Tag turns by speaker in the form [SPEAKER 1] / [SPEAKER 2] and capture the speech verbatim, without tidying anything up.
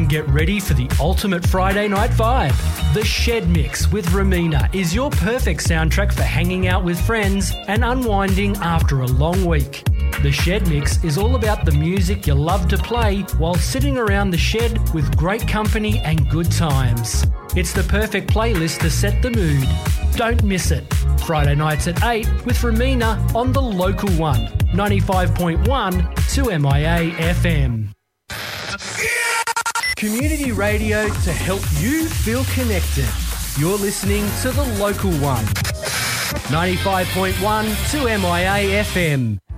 [SPEAKER 1] Get ready for the ultimate Friday night vibe. The Shed Mix with Ramina is your perfect soundtrack for hanging out with friends and unwinding after a long week. The Shed Mix is all about the music you love to play while sitting around the shed with great company and good times. It's the perfect playlist to set the mood. Don't miss it. Friday nights at eight with Ramina on the local one, ninety-five point one to M I A F M. Community radio to help you feel connected. You're listening to the local one, ninety-five point one to M I A F M.